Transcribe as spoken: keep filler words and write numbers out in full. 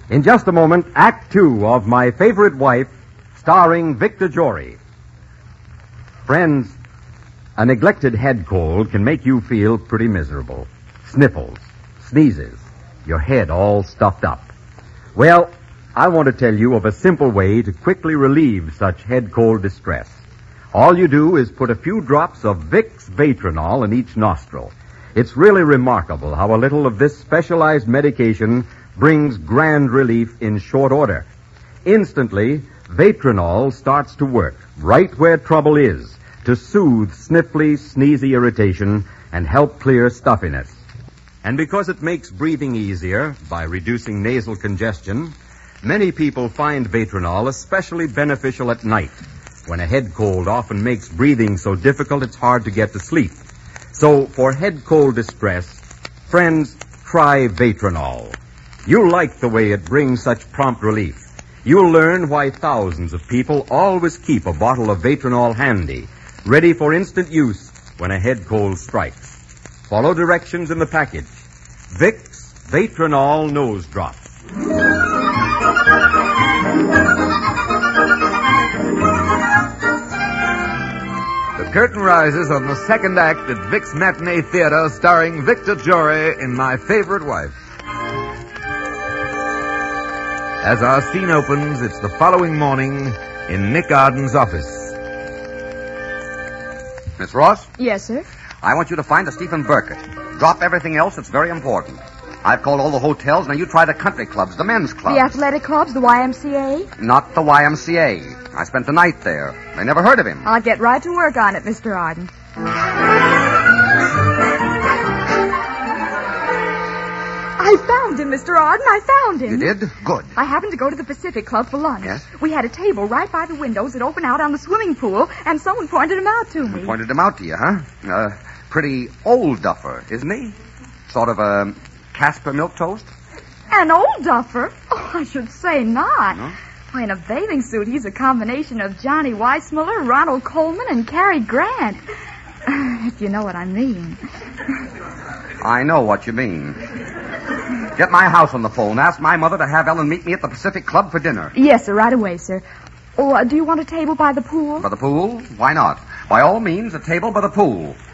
In just a moment, Act Two of My Favorite Wife, starring Victor Jory. Friends, a neglected head cold can make you feel pretty miserable. Sniffles, sneezes, your head all stuffed up. Well, I want to tell you of a simple way to quickly relieve such head cold distress. All you do is put a few drops of Vicks Vatronol in each nostril. It's really remarkable how a little of this specialized medication brings grand relief in short order. Instantly, Vatronol starts to work right where trouble is to soothe sniffly, sneezy irritation and help clear stuffiness. And because it makes breathing easier by reducing nasal congestion, many people find Vatronol especially beneficial at night, when a head cold often makes breathing so difficult it's hard to get to sleep. So, for head cold distress, friends, try Vatronol. You'll like the way it brings such prompt relief. You'll learn why thousands of people always keep a bottle of Vatronol handy, ready for instant use when a head cold strikes. Follow directions in the package. Vicks Vatronol Nose Drops. The curtain rises on the second act at Vic's Matinee Theater, starring Victor Jory in My Favorite Wife. As our scene opens, it's the following morning in Nick Arden's office. Miss Ross? Yes, sir? I want you to find a Stephen Burkett. Drop everything else. It's very important. I've called all the hotels. Now you try the country clubs, the men's clubs. The athletic clubs, the Y M C A? Not the Y M C A. I spent the night there. They never heard of him. I'll get right to work on it, Mister Arden. I found him, Mister Arden. I found him. You did? Good. I happened to go to the Pacific Club for lunch. Yes? We had a table right by the windows that open out on the swimming pool, and someone pointed him out to me. You pointed him out to you, huh? Uh, pretty old duffer, isn't he? Sort of a Casper milk toast? An old duffer? Oh, I should say not. No? Why, in a bathing suit, he's a combination of Johnny Weissmuller, Ronald Coleman, and Cary Grant. If you know what I mean. I know what you mean. Get my house on the phone. Ask my mother to have Ellen meet me at the Pacific Club for dinner. Yes, sir, right away, sir. Oh, uh, do you want a table by the pool? By the pool? Why not? By all means, a table by the pool.